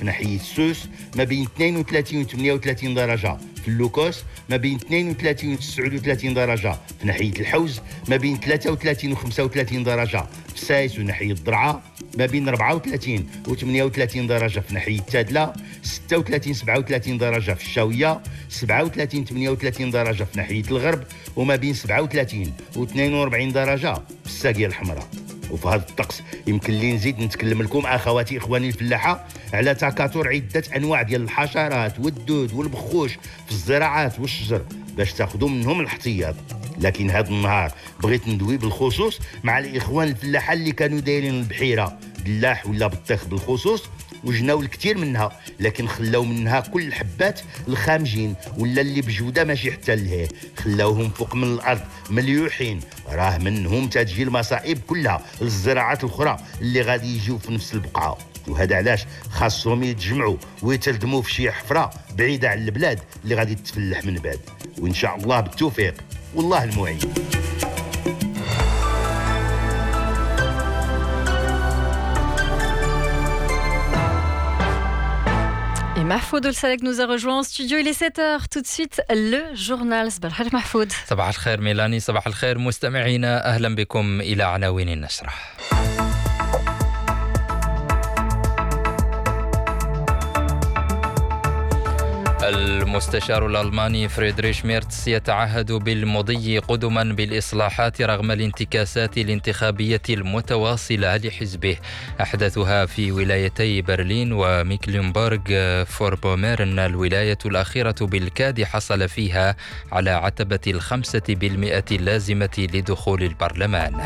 في ناحية سوس ما بين 32 و 38 درجة، في اللوكوس ما بين 32 و 39 درجة، في ناحية الحوز ما بين 33 و 35 درجة، في سايس وناحية الضرعة ما بين 34 و 38 درجة، في ناحية تادلة 36 37 درجة، في الشاوية 37 38 درجة، في ناحية الغرب وما بين 37 و 42 درجة في الساقية الحمراء. وفي هذا الطقس يمكن لي نزيد نتكلم لكم اخواتي اخواني الفلاحه على تكاثر عده انواع ديال الحشرات والدود والبخوش في الزراعات والشجر باش تاخذوا منهم الاحتياط. لكن هذا النهار بغيت ندوي بالخصوص مع الاخوان الفلاحه اللي كانوا دايرين البحيره دلاح ولا بطيخ بالخصوص وجناو الكثير منها، لكن خلاو منها كل الحبات الخامجين ولا اللي بجوده ماشي حتى لهيه، خلاوهم فوق من الارض مليوحين. راه منهم تجي المصائب كلها للزراعات الاخرى اللي غادي يجيو في نفس البقعه. وهذا علاش خاصهم يتجمعوا ويتردموا في شي حفره بعيده عن البلاد اللي غادي تتفلح من بعد. وان شاء الله بالتوفيق والله المعين. Et Mahfoud Oulsalek nous a rejoint en studio, il est 7h. Tout de suite, le journal. صباح الخير محفوظ. صباح الخير ميلاني، صباح الخير مستمعينا، أهلا بكم إلى عناوين النشرة. المستشار الألماني فريدريش ميرتس يتعهد بالمضي قدما بالإصلاحات رغم الانتكاسات الانتخابية المتواصلة لحزبه، أحدثها في ولايتي برلين وميكلنبورغ فوربوميرن، الولاية الأخيرة بالكاد حصل فيها على عتبة 5% اللازمة لدخول البرلمان.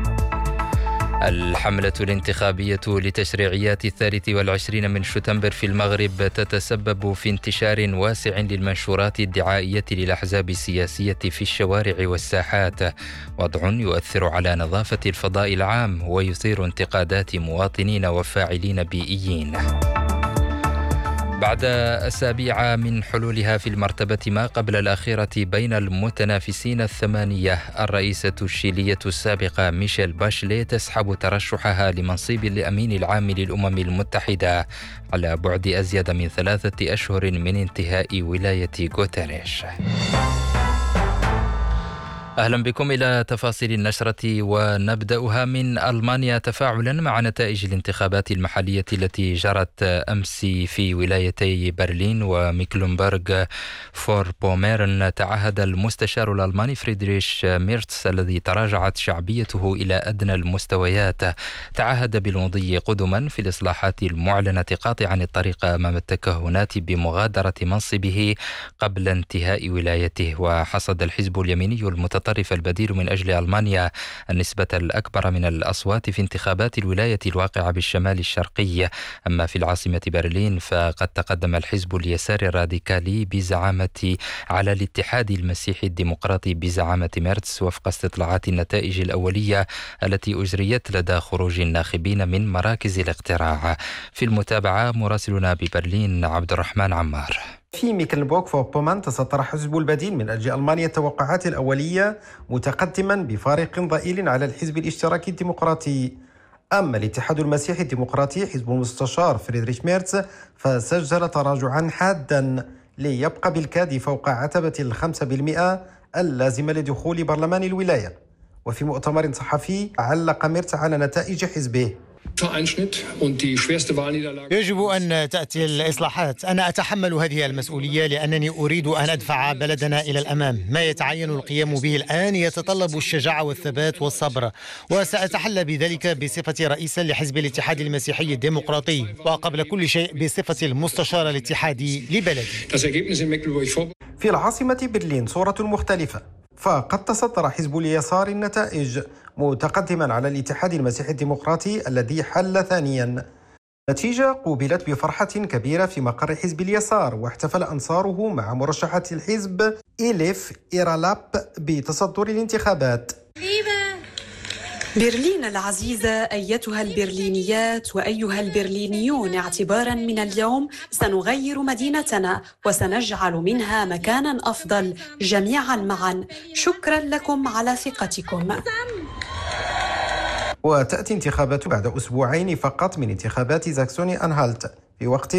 الحملة الانتخابية لتشريعيات 23 من شتنبر في المغرب تتسبب في انتشار واسع للمنشورات الدعائية للأحزاب السياسية في الشوارع والساحات، وضع يؤثر على نظافة الفضاء العام ويثير انتقادات مواطنين وفاعلين بيئيين. بعد أسابيع من حلولها في المرتبة ما قبل الأخيرة بين المتنافسين الثمانية، الرئيسة الشيلية السابقة ميشيل باشلي تسحب ترشحها لمنصب الأمين العام للأمم المتحدة على بعد أزيد من 3 أشهر من انتهاء ولاية غوتيريش. أهلا بكم إلى تفاصيل النشرة، ونبدأها من ألمانيا تفاعلا مع نتائج الانتخابات المحلية التي جرت أمس في ولايتي برلين وميكلنبورغ فوربوميرن. تعهد المستشار الألماني فريدريش ميرتس الذي تراجعت شعبيته إلى أدنى المستويات، تعهد بالمضي قدما في الإصلاحات المعلنة قاطعا الطريق أمام التكهنات بمغادرة منصبه قبل انتهاء ولايته. وحصد الحزب اليميني المتطرف البديل من أجل ألمانيا النسبة الأكبر من الأصوات في انتخابات الولاية الواقعة بالشمال الشرقي. أما في العاصمة برلين فقد تقدم الحزب اليسار الراديكالي بزعامة على الاتحاد المسيحي الديمقراطي بزعامة ميرتس وفق استطلاعات النتائج الأولية التي أجريت لدى خروج الناخبين من مراكز الاقتراع. في المتابعة مراسلنا ببرلين عبد الرحمن عمار. في ميكلنبورغ فوربوميرن تسطر حزب البديل من أجل ألمانيا التوقعات الأولية متقدما بفارق ضئيل على الحزب الاشتراكي الديمقراطي. أما الاتحاد المسيحي الديمقراطي حزب المستشار فريدريش ميرتس فسجل تراجعا حادا ليبقى بالكاد فوق عتبة 5% اللازمة لدخول برلمان الولاية. وفي مؤتمر صحفي علق ميرتس على نتائج حزبه. يجب أن تأتي الإصلاحات. أنا أتحمل هذه المسؤولية لأنني أريد أن أدفع بلدنا إلى الأمام. ما يتعين القيام به الآن يتطلب الشجاعة والثبات والصبر، وسأتحلى بذلك بصفتي رئيسا لحزب الاتحاد المسيحي الديمقراطي، وقبل كل شيء بصفتي المستشار الاتحادي لبلدي. في العاصمة برلين صورة مختلفة، فقد تصدر حزب اليسار النتائج متقدما على الاتحاد المسيحي الديمقراطي الذي حل ثانيا. نتيجة قوبلت بفرحة كبيرة في مقر حزب اليسار، واحتفل أنصاره مع مرشحة الحزب إليف إيرالاب بتصدر الانتخابات. برلين العزيزة أيتها البرلينيات وأيها البرلينيون، اعتبارا من اليوم سنغير مدينتنا وسنجعل منها مكانا أفضل جميعا معا. شكرا لكم على ثقتكم. وتأتي انتخابات بعد أسبوعين فقط من انتخابات زاكسوني أنهالت، في وقت